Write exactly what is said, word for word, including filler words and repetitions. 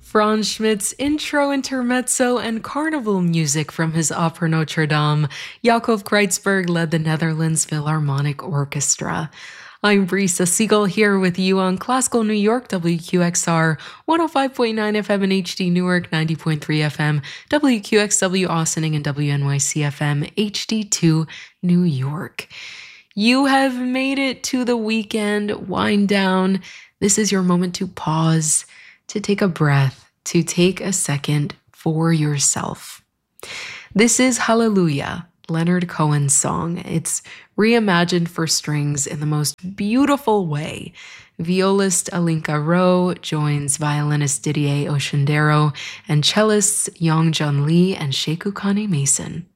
Franz Schmidt's intro, intermezzo, and carnival music from his Opera Notre Dame, Jakob Kreitzberg led the Netherlands Philharmonic Orchestra. I'm Brisa Siegel here with you on Classical New York, W Q X R, one oh five point nine F M in H D Newark, ninety point three F M, W Q X W Austining, and W N Y C F M H D two New York. You have made it to the weekend wind down. This is your moment to pause, to take a breath, to take a second for yourself. This is Hallelujah, Leonard Cohen's song. It's reimagined for strings in the most beautiful way. Violist Alinka Rowe joins violinist Didier Oshundero and cellists Young Jun Lee and Sheku Kane Mason.